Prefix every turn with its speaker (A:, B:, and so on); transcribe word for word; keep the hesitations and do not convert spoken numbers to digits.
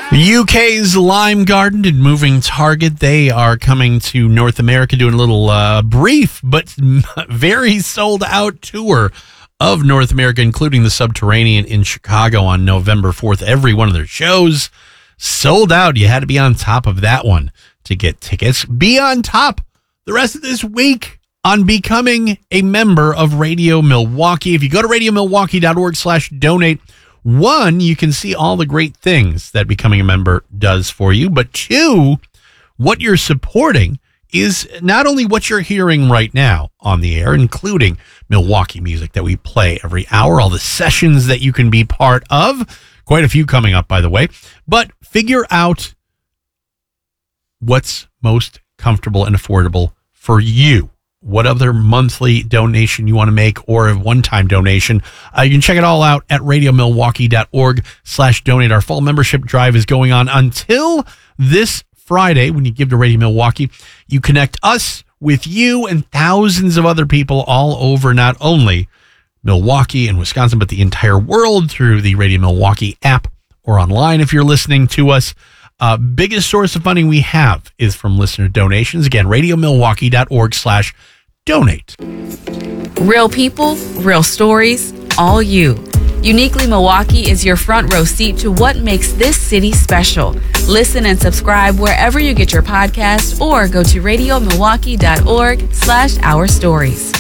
A: U K's Lime Garden and Moving Target, they are coming to North America, doing a little uh, brief but very sold out tour of North America, including the Subterranean in Chicago on November fourth. Every one of their shows sold out. You had to be on top of that one to get tickets. Be on top the rest of this week on becoming a member of Radio Milwaukee. If you go to radio milwaukee dot org slash donate, one, you can see all the great things that becoming a member does for you. But two, what you're supporting is not only what you're hearing right now on the air, including Milwaukee music that we play every hour, all the sessions that you can be part of, quite a few coming up, by the way, but figure out what's most comfortable and affordable for you. What other monthly donation you want to make or a one-time donation. Uh, you can check it all out at radio milwaukee dot org slash donate. Our fall membership drive is going on until this Friday. When you give to Radio Milwaukee, you connect us with you and thousands of other people all over not only Milwaukee and Wisconsin, but the entire world through the Radio Milwaukee app or online if you're listening to us. Uh, biggest source of funding we have is from listener donations. Again, radio milwaukee dot org slash donate.
B: Real people, real stories, all you. Uniquely Milwaukee is your front row seat to what makes this city special. Listen and subscribe wherever you get your podcast or go to radio milwaukee dot org slash our stories.